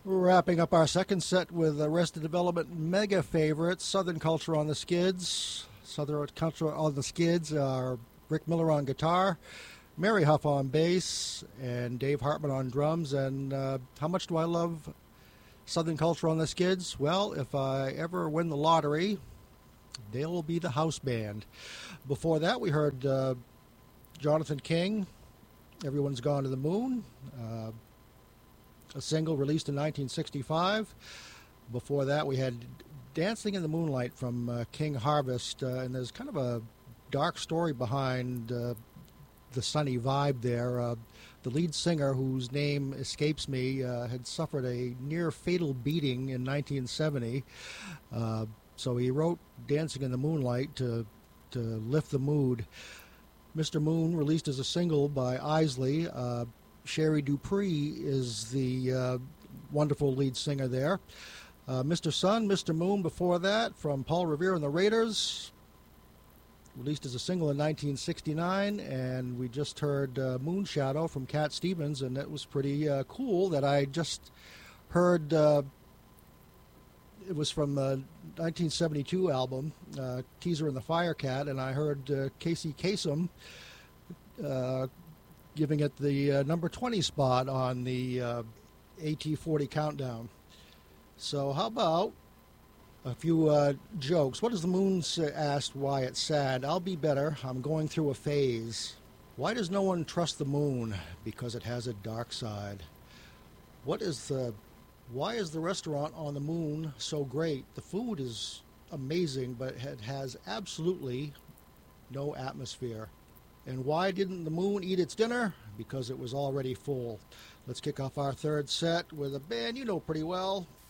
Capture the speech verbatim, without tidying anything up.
Wrapping up our second set with Arrested Development mega favorites, Southern Culture on the Skids. Southern Culture on the Skids are Rick Miller on guitar, Mary Huff on bass, and Dave Hartman on drums. And uh, how much do I love Southern Culture on the Skids? Well, if I ever win the lottery, they'll be the house band. Before that, we heard uh, Jonathan King, Everyone's Gone to the Moon, uh, a single released in nineteen sixty-five. Before that, we had Dancing in the Moonlight from uh, King Harvest, uh, and there's kind of a dark story behind uh, the sunny vibe there. Uh, the lead singer, whose name escapes me, uh, had suffered a near-fatal beating in nineteen seventy, uh, so he wrote Dancing in the Moonlight to, to lift the mood. Mister Moon, released as a single by Isley. Uh, Sherry Dupree is the uh, wonderful lead singer there. Uh, Mister Sun, Mister Moon before that, from Paul Revere and the Raiders, released as a single in nineteen sixty-nine, and we just heard uh, Moon Shadow from Cat Stevens, and it was pretty uh, cool that I just heard, uh, it was from the nineteen seventy-two album, uh, Teaser and the Firecat, and I heard uh, Casey Kasem uh, giving it the uh, number twenty spot on the uh, A T forty countdown. So how about a few uh, jokes? What does the moon say, asked why it's sad? I'll be better. I'm going through a phase. Why does no one trust the moon? Because it has a dark side. What is the... Why is the restaurant on the moon so great? The food is amazing, but it has absolutely no atmosphere. And why didn't the moon eat its dinner? Because it was already full. Let's kick off our third set with a band you know pretty well,